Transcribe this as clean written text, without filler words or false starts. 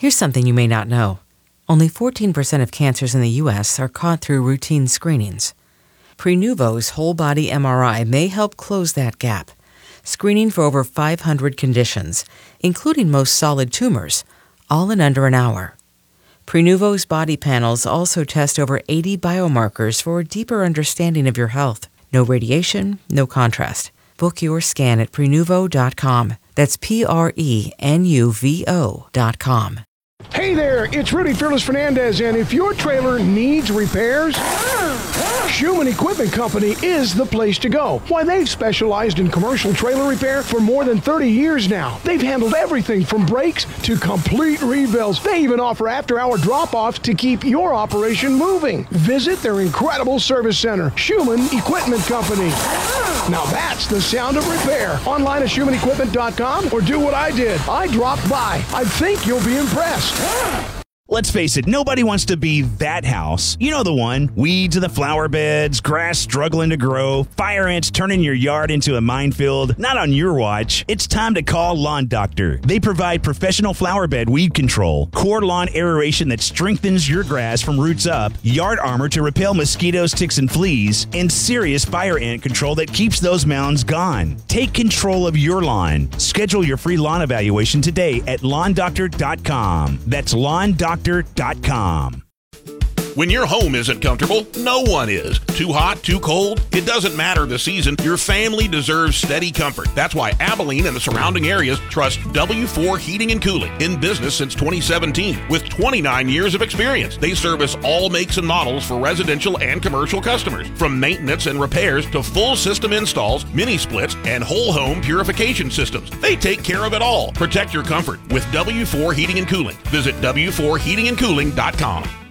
Here's something you may not know. Only 14% of cancers in the U.S. are caught through routine screenings. Prenuvo's whole-body MRI may help close that gap, screening for over 500 conditions, including most solid tumors, all in under an hour. Prenuvo's body panels also test over 80 biomarkers for a deeper understanding of your health. No radiation, no contrast. Book your scan at Prenuvo.com. That's Prenuvo.com. Hey there, it's Rudy Fearless Fernandez, and if your trailer needs repairs, Schumann Equipment Company is the place to go. Why, they've specialized in commercial trailer repair for more than 30 years now. They've handled everything from brakes to complete rebuilds. They even offer after-hour drop-offs to keep your operation moving. Visit their incredible service center, Schumann Equipment Company. Now that's the sound of repair. Online at SchumannEquipment.com, or do what I did. I dropped by. I think you'll be impressed. Let's face it, nobody wants to be that house. You know the one. Weeds in the flower beds, grass struggling to grow, fire ants turning your yard into a minefield. Not on your watch. It's time to call Lawn Doctor. They provide professional flower bed weed control, core lawn aeration that strengthens your grass from roots up, yard armor to repel mosquitoes, ticks, and fleas, and serious fire ant control that keeps those mounds gone. Take control of your lawn. Schedule your free lawn evaluation today at LawnDoctor.com. That's LawnDoctor.com. When your home isn't comfortable, no one is. Too hot, too cold? It doesn't matter the season. Your family deserves steady comfort. That's why Abilene and the surrounding areas trust W4 Heating and Cooling. In business since 2017. With 29 years of experience, they service all makes and models for residential and commercial customers. From maintenance and repairs to full system installs, mini splits, and whole home purification systems. They take care of it all. Protect your comfort with W4 Heating and Cooling. Visit W4HeatingandCooling.com.